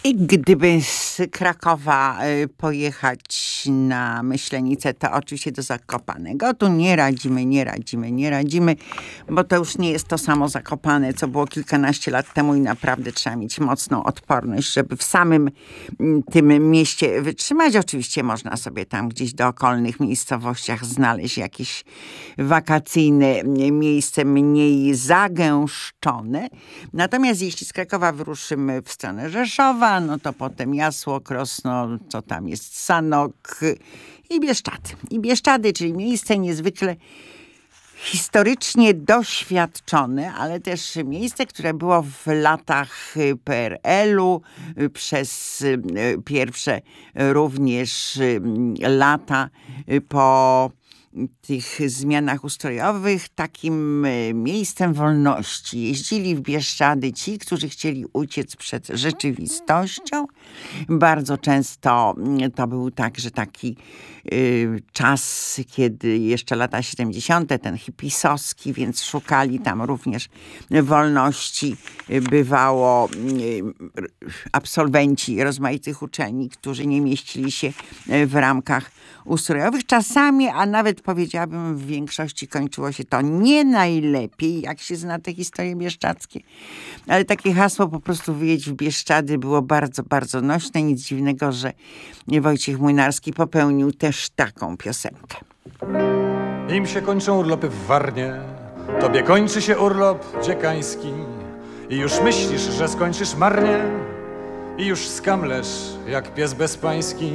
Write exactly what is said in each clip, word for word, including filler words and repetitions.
I gdyby z Krakowa pojechać na Myślenicę, to oczywiście do Zakopanego. Tu nie radzimy, nie radzimy, nie radzimy, bo to już nie jest to samo Zakopane, co było kilkanaście lat temu i naprawdę trzeba mieć mocną odporność, żeby w samym tym mieście wytrzymać. Oczywiście można sobie tam gdzieś do okolnych miejscowościach znaleźć jakieś wakacyjne miejsce mniej zagęszczone. Natomiast jeśli z Krakowa wyruszymy w stronę Rzeszowa, no to potem Jasło, Krosno, co tam jest, Sanok i Bieszczady. I Bieszczady, czyli miejsce niezwykle historycznie doświadczone, ale też miejsce, które było w latach P R L-u, przez pierwsze również lata po tych zmianach ustrojowych takim miejscem wolności. Jeździli w Bieszczady ci, którzy chcieli uciec przed rzeczywistością. Bardzo często to był także taki y, czas, kiedy jeszcze lata siedemdziesiąte, ten hipisowski, więc szukali tam również wolności. Bywało y, absolwenci rozmaitych uczelni, którzy nie mieścili się w ramkach ustrojowych. Czasami, a nawet powiedziałabym w większości kończyło się to nie najlepiej, jak się zna te historie bieszczadzkie. Ale takie hasło po prostu wyjedź w Bieszczady było bardzo, bardzo nośne. Nic dziwnego, że Wojciech Młynarski popełnił też taką piosenkę. Im się kończą urlopy w Warnie, tobie kończy się urlop dziekański i już myślisz, że skończysz marnie i już skamlesz jak pies bezpański.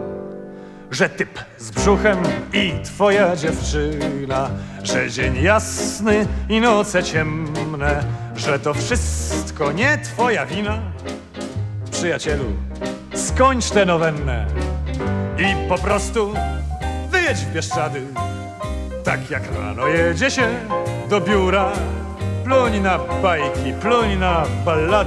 Że typ z brzuchem i twoja dziewczyna, że dzień jasny i noce ciemne, że to wszystko nie twoja wina. Przyjacielu, skończ tę nowennę i po prostu wyjedź w Bieszczady. Tak jak rano jedzie się do biura, pluń na bajki, pluń na ballady.